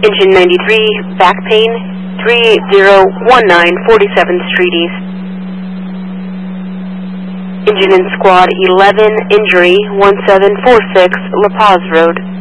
Engine 93, back pain, 3019 47th Street East. Engine in Squad 11, injury 1746 La Paz Road.